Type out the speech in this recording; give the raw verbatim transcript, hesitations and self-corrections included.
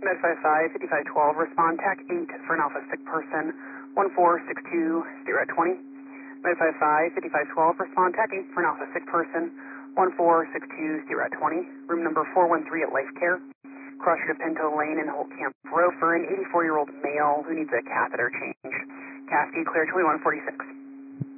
Med five five, fifty-five twelve, respond TAC eight for an alpha sick person, one four six two zero twenty. Med five five, fifty-five twelve, respond TAC eight for an alpha sick person, one four six two zero twenty. Room number four one three at Life Care. Cross to Pinto Lane in Holt Camp Row for an eighty-four-year-old male who needs a catheter change. Cascade clear twenty-one forty-six.